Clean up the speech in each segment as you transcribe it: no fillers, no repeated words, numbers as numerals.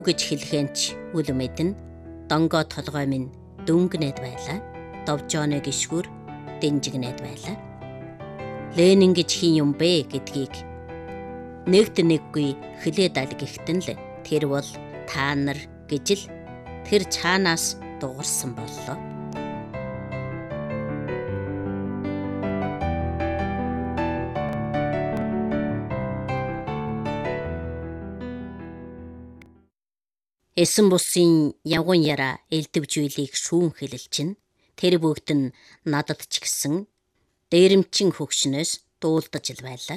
гэж хэлхэнч үл мэдэн донгоо толгой минь дүнгнэд байлаа. Довжооны гიშгүр дэнжигнэд байлаа. Ленин гэж хин юм бэ гэдгийг нэгт нэггүй хэлээд аль гэхтэн л тэр бол та нар гэж л тэр цаанаас дуурсан боллоо. Эсэн бусын явган яра элдвжүүлийг шүүн хэлэл чинь тэр бүгд нь надад ч гэсэн дээрэмчин хөгшнөөс дуулдаж л байлаа.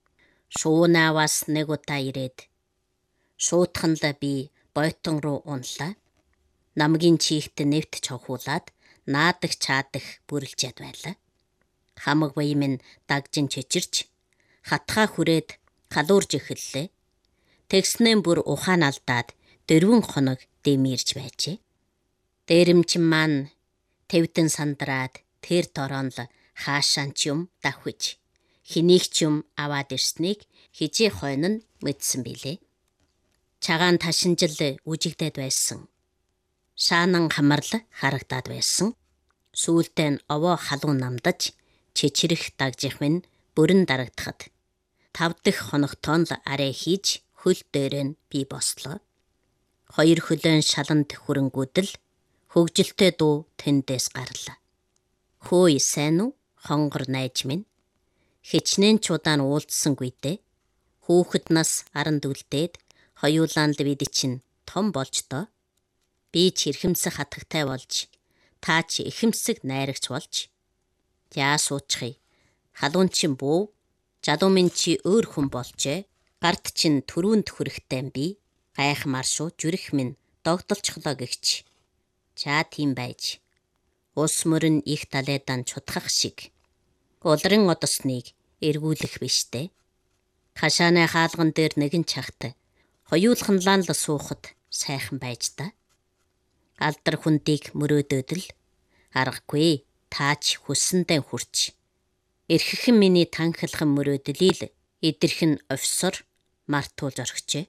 Шуунаваас нэг удаа ирээд шуутхан л би бойтон руу унлаа. Намгийн чихт нэвт чавхуулаад наадаг чаадаг бүрлжээд байлаа. Хамаг бие минь дагжин чичирч хатгаа хүрээд халуурж эхэллээ. Тэгснэн бүр ухаан алдаад 4 хоног дэмирж байжээ. Дээрэмчин маань тэвдэн сандраад тэр дороо л хаашаан ч юм давхиж хэнийг ч юм аваад ирснийг хижээ хойно нь мэдсэн билээ. Чагаан ташинжил үжигдээд байсан. Шаанан хамарл харагдаад байсан. Сүүлдээ нь овоо халуун намдаж чичрэх дагжих минь бүрэн дарагдахад 5 дахь хоногтоо л арай хийж хөл дээрээ нь би бослоо. 2 хөлөөн шаланд хүрэнгүүдэл хөгжилтэй дуу тэндээс гарлаа. Хөөе сайн уу хонгор найж минь. Хичнээн ч удаан уулзсангүй дээ. Хүүхэд нас 10 үлдээд хоёулаан л бид чинь том болж доо. Би ч эрхэмсэх хатагтай болж та ч эхэмсэг найрагч болж. Яа суучхий. Халуун чин бүү. Жалуу минь чи өөр хүн болжээ. Гарт чин түрүүнд хүрэхтэй би. Гайхмаар шүү жүрэх минь догдолцглоо гэгч. За тийм байж. Ус мөрөн их талайдан чудхах шиг. Улрын одосныг эргүүлэх биштэй. Хашааны хаалган дээр нэгэн чахт хоёулахнлан л суухад сайхан байж та. Алдар хүндийг мөрөөдөөдөл аргагүй таач хүссэндээ хүрч. Эрхэхэн миний танхилхан мөрөөдөлийг идэрхэн офисор мартуулж орхижээ.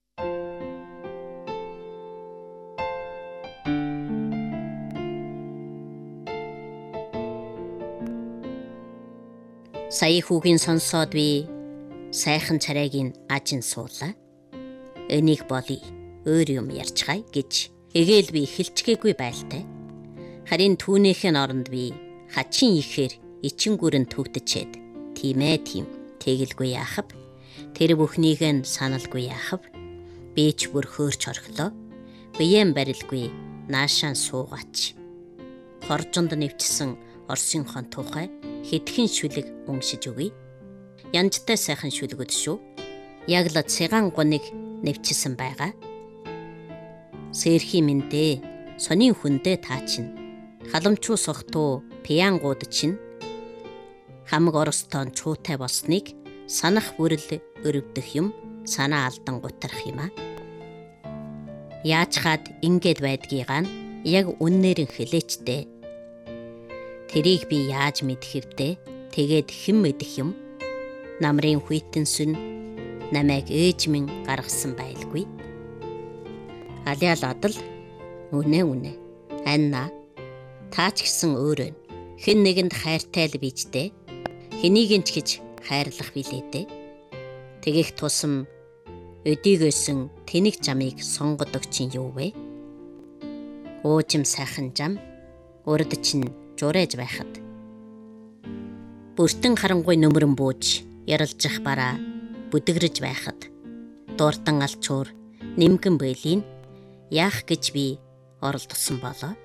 Сая хүүгийн сонсоод би сайхан царайгийн ажин суулаа. Энийг болий өөр юм ярьцгаая гэж эгээл би хэлчгээгүй байлтай. Харин түүнийхэн оронд би хачин ихээр ичингүрэн төгдөчээд тийм тэгэлгүй яахав. Тэр бүхнийг нь саналгүй яахав. Би ч бүр хөөрч орхлоо. Биеэн барилгүй наашаан суугаач. Хоржонд нэвчсэн Орсынхон тухай хэдхэн шүлэг уншиж өгье. Янжтай сайхан шүлгүүд шүү. Яг л цэгаан гуниг нэвчсэн байгаа. Сэрхи мэндэ сонин хүндэ таа чинь. Халамчуу сохтуу пянгууд чинь. Хамаг оростон чуутай болсныг санах бүрэл өрөвдөх юм санаа алдан гутрах юм а. Яачгаад ингээд байдгийгаа яг үннээр хэлээчтэй. Тэрийг би яаж мэдэх вдэ? Тэгээд хэн мэдэх юм? Намрын хүйтэн сүн намайг ээж минь гаргасан байлгүй. Алиал адал үнэ. Анна таач гисэн өөрөө хэн нэгэнд хайртай л бийжтэй. Хэнийг ч гэж хайрлах билээ дээ. Тэгэх тусам өдийгөөсөн тэнэг жамыг сонгодог чинь юу вэ? Уужим сайхан жам урд чинь журэж байхад. Бүртэн харангуй нөмрөн бууж яралжих бараа бүдгэрэж байхад. Дууртан алчуур нэмгэн бэлийг яах гэж би оролдсон болоо.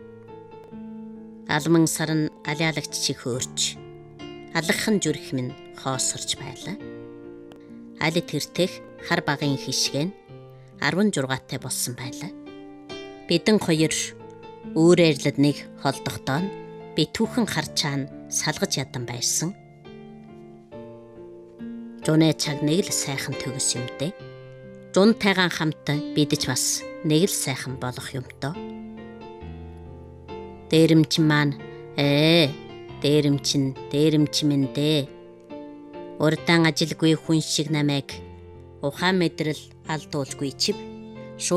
Алман сарн алиалагч чих хөөрч. Алгахын зүрх минь хоосорч байлаа. Али тэртэх хар багын хишгэн 16-тай болсон байлаа. Бидэн хоёр өөрөрлөд нэг холдохдоо би түүхэн харчаан салгаж ядан байсан. Жунэ цаг нэг л сайхан төгс юмтэй. Жунтайгаан хамт бидэж бас нэг л сайхан болох юмтоо. Дээрэмчин маань дээрэмчин минь дээ. Урдаан ажилгүй хүн шиг намайг ухаан мэдрэл алдуулгүй чив.